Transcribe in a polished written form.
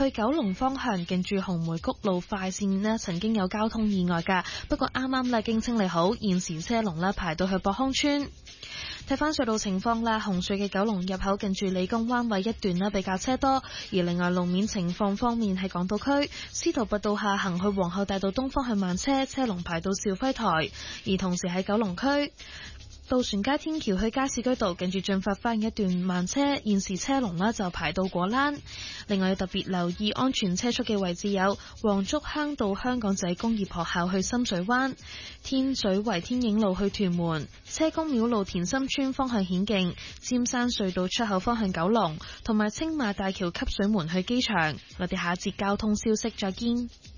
去九龍方向近住紅梅谷路快線呢曾經有交通意外㗎，不過啱啱經清理好，現時車龍排到去博康村。睇返隧道情況啦，紅隧嘅九龍入口近住理工灣位一段比較車多，而另外路面情況方面喺港島區司徒拔道下行去皇后大道東方向慢車，車龍排到肇輝台，而同時喺九龍區渡船街天橋去加士居道近住進發花園一段慢車，現時車龍就排到果欄。另外要特別留意安全車速嘅位置有黃竹坑道香港仔工業學校去深水灣、天水圍天影路去屯門、車公廟路田心村方向顯徑、尖山隧道出口方向九龍，同埋青馬大橋汲水門去機場。我哋下一節交通消息再見。